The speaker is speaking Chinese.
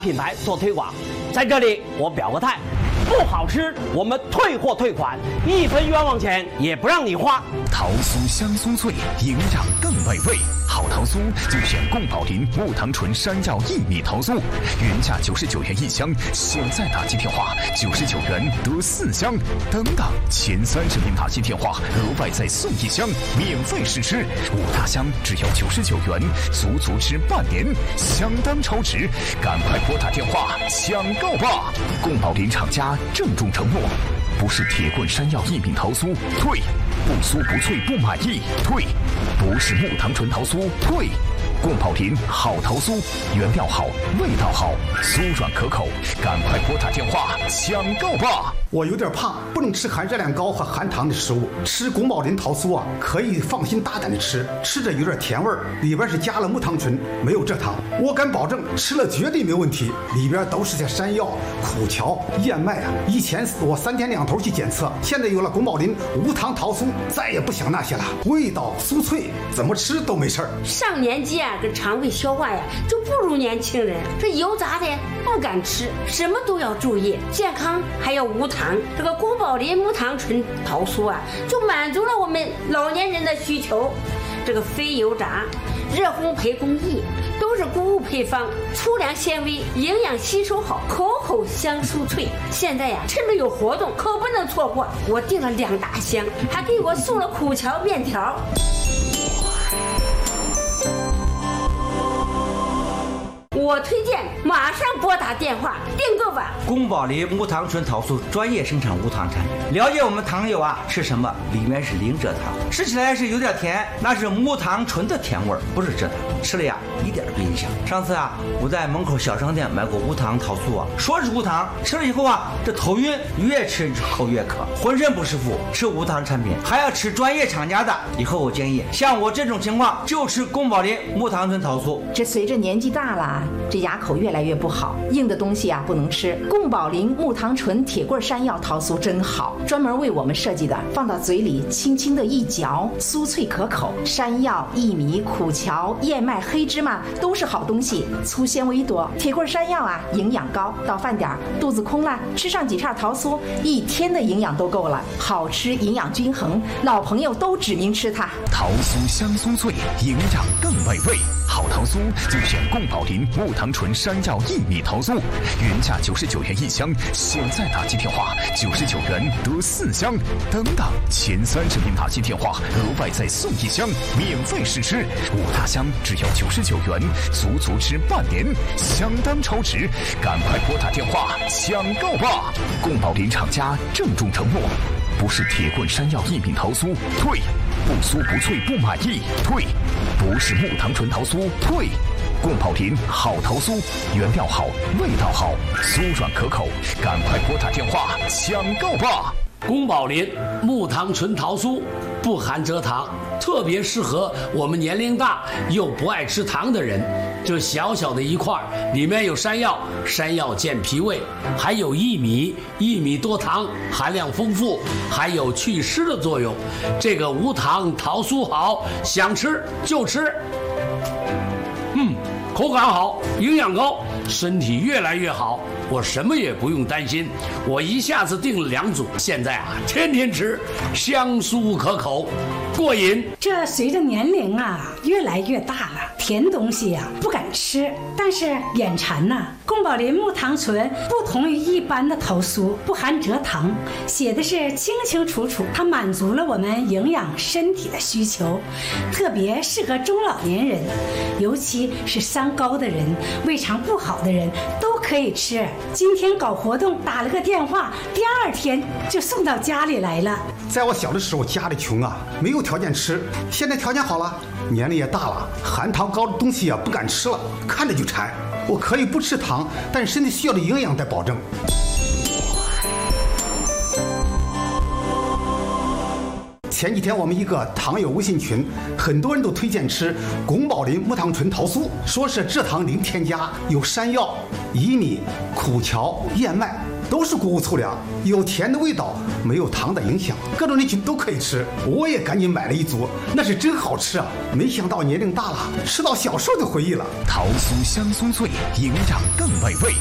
品牌做推广，在这里我表个态，不好吃我们退货退款，1分冤枉钱也不让你花。 桃酥香酥脆，营养更美味。好桃酥就选宫保林木糖醇山药薏米桃酥，原价99元1箱，现在打进电话99元得4箱，等等，前30名打进电话额外再送1箱，免费试吃，5大箱只要99元，足足吃半年，相当超值，赶快拨打电话抢购吧！宫保林厂家郑重承诺，不是铁棍山药薏米桃酥，退；不酥不脆不满意，退；不是木糖醇桃酥，退。宫保林好桃酥，原料好，味道好，酥软可口，赶快拨打电话抢购吧！ 我有点胖，不能吃含热量高和含糖的食物。吃宫保林桃酥啊，可以放心大胆的吃，吃着有点甜味儿，里边是加了木糖醇，没有蔗糖。我敢保证，吃了绝对没问题。里边都是些山药、苦荞、燕麦啊。以前我3天2头去检测，现在有了宫保林无糖桃酥，再也不想那些了。味道酥脆，怎么吃都没事儿。 上年纪啊，跟肠胃消化呀就不如年轻人。这油炸的不敢吃，什么都要注意，健康还要无糖。这个宫保林木糖醇桃酥啊，就满足了我们老年人的需求。这个非油炸、热烘焙工艺都是谷物配方，粗粮纤维，营养吸收好，口香酥脆。现在呀，趁着有活动，可不能错过。我订了2大箱，还给我送了苦荞面条。我推荐马上拨打电话订购吧。 宫保林木糖醇桃酥专业生产无糖产品，了解我们糖友啊是什么？里面是零蔗糖，吃起来是有点甜，那是木糖醇的甜味儿，不是蔗糖，吃了呀一点都不影响。上次啊，我在门口小商店买过无糖桃酥啊，说是无糖，吃了以后啊，这头晕，越吃口越渴，浑身不舒服。吃无糖产品还要吃专业厂家的，以后我建议像我这种情况就吃宫保林木糖醇桃酥。 这随着年纪大了，这牙口越来越不好，硬的东西啊不能吃。宫保林木糖醇铁棍山药桃酥真好，专门为我们设计的，放到嘴里轻轻的一嚼，酥脆可口。山药、薏米、苦荞、燕麦、黑芝麻都是好东西，粗纤维多。铁棍山药啊，营养高，到饭点肚子空了，吃上几片桃酥，1天的营养都够了。好吃，营养均衡，老朋友都指明吃它。 桃酥香酥脆，营养更美味。好桃酥就选宫保林木糖醇山药薏米桃酥，原价99元1箱，现在打进电话99元得4箱，等等，前30名打进电话额外再送1箱，免费试吃，5大箱只要99元，足足吃半年，相当超值，赶快拨打电话抢购吧！宫保林厂家郑重承诺，不是铁棍山药薏米桃酥，退；不酥不脆不满意，退；不是木糖醇桃酥，退。宫保林好桃酥，原料好，味道好，酥软可口，赶快拨打电话抢购吧！ 宫保林木糖醇桃酥不含蔗糖，特别适合我们年龄大又不爱吃糖的人。这小小的一块里面有山药，山药健脾胃，还有薏米，薏米多糖，含量丰富，还有祛湿的作用。这个无糖桃酥好，想吃就吃。口感好，营养高，身体越来越好，我什么也不用担心。我一下子订了2组，现在啊天天吃，香酥可口，过瘾。 这随着年龄啊越来越大了，甜东西啊不敢吃，但是眼馋呐。宫保林木糖醇不同于一般的桃酥，不含蔗糖，写的是清清楚楚，它满足了我们营养身体的需求，特别适合中老年人，尤其是三高的人、胃肠不好的人都可以吃。今天搞活动打了个电话，第2天就送到家里来了。 在我小的时候，家里穷啊，没有条件吃。现在条件好了，年龄也大了，含糖高的东西啊不敢吃了，看着就馋。我可以不吃糖，但身体需要的营养得保证。前几天我们一个糖友微信群，很多人都推荐吃宫保林木糖醇桃酥，说是蔗糖零添加，有山药、薏米、苦荞、燕麦。 都是谷物粗粮，有甜的味道，没有糖的影响，各种人群都可以吃。我也赶紧买了一组，那是真好吃啊！没想到年龄大了，吃到小时候的回忆了。 桃酥香酥脆，营养更美味。